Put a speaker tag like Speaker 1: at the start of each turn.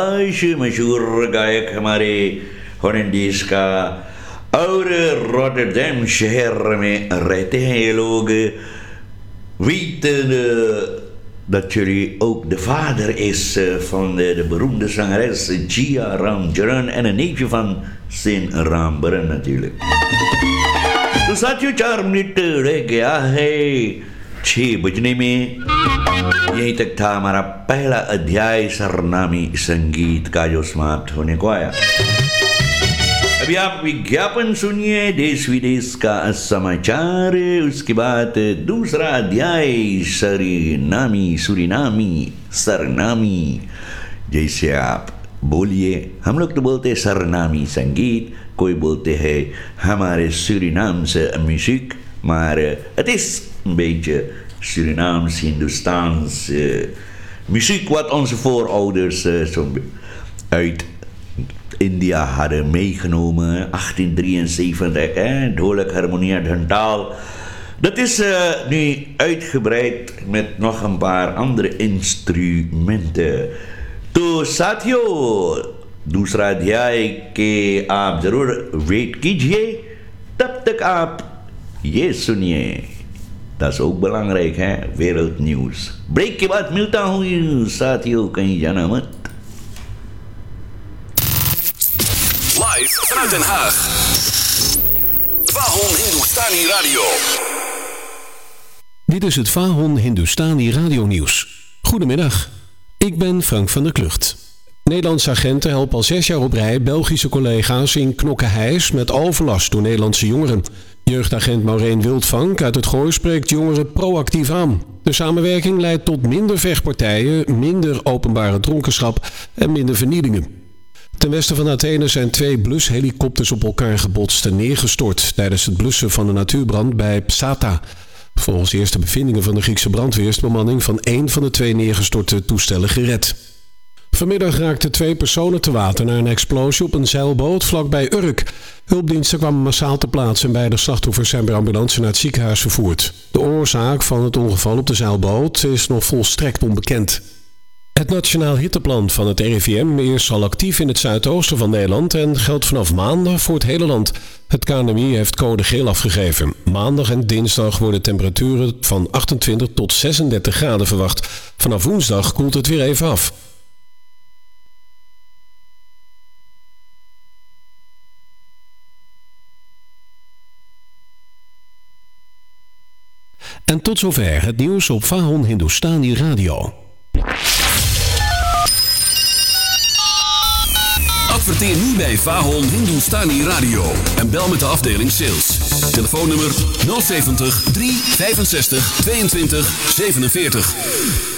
Speaker 1: मशहूर गायक हमारे हॉलैंडीज का और रॉटरडैम शहर में रहते हैं ये लोग. Weet dat jullie ook de vader is van de beroemde zangeres Gia Ramcharan en een neefje van Sin Ramcharan natuurlijk. तो साथियों 4 मिनट रह गया है 6 बजने में. यहीं तक था हमारा पहला अध्याय सरनामी संगीत का जो समाप्त होने को आया. अभी आप विज्ञापन सुनिए, देश विदेश का समाचार. उसके बाद दूसरा अध्याय सुरीनामी सरनामी. जैसे आप बोलिए, हम लोग तो बोलते हैं सरनामी संगीत, कोई बोलते हैं हमारे Surinaamse muziek, maar het is een beetje Surinaams, Hindoestaans muziek wat onze voorouders uit India hadden meegenomen. 1873, Dholak Harmonia Dhantal. Dat is nu uitgebreid met nog een paar andere instrumenten. तो साथियों, दूसरा अध्याय के आप जरूर वेट कीजिए. तब तक आप ये सुनिए, dat is ook belangrijk hè, wereldnieuws. Break के बाद मिलता हूँ साथियों, कहीं जाना मत.
Speaker 2: Live vanuit Den Haag. Vahon Hindustani Radio.
Speaker 3: Dit is het Vahon Hindustani Radio Nieuws. Goedemiddag. Ik ben Frank van der Klucht. Nederlandse agenten helpen al 6 jaar op rij Belgische collega's in Knokke-Heis met overlast door Nederlandse jongeren. Jeugdagent Maureen Wildvank uit het Gooi spreekt jongeren proactief aan. De samenwerking leidt tot minder vechtpartijen, minder openbare dronkenschap en minder vernielingen. Ten westen van Athene zijn 2 blushelikopters op elkaar gebotst en neergestort tijdens het blussen van een natuurbrand bij Psata. Volgens eerste bevindingen van de Griekse brandweer is de bemanning van 1 van de 2 neergestorte toestellen gered. Vanmiddag raakten 2 personen te water na een explosie op een zeilboot vlakbij Urk. Hulpdiensten kwamen massaal ter plaatse en beide slachtoffers zijn per ambulance naar het ziekenhuis vervoerd. De oorzaak van het ongeval op de zeilboot is nog volstrekt onbekend. Het Nationaal Hitteplan van het RIVM is al actief in het zuidoosten van Nederland en geldt vanaf maandag voor het hele land. Het KNMI heeft code geel afgegeven. Maandag en dinsdag worden temperaturen van 28 tot 36 graden verwacht. Vanaf woensdag koelt het weer even af. En tot zover het nieuws op Vahon Hindustani Radio.
Speaker 2: Adverteer nu bij Vahon Hindustani Radio en bel met de afdeling sales. Telefoonnummer 070 365 22 47.